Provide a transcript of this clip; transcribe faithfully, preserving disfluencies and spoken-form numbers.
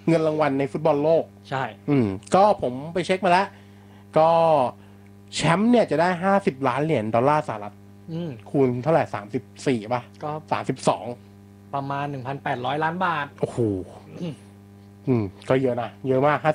เงินรางวัลในฟุตบอลโลกใช่อืมก็ผมไปเช็คมาแล้วก็แชมป์เนี่ยจะได้ห้าสิบล้านเหรียญดอลลาร์สหรัฐอืมคูณเท่าไหร่สามสิบสี่ป่ะก็สามสิบสองประมาณหนึ่งพันแปดร้อยล้านบาทโอ้โหอืมก็เยอะนะเยอะมาก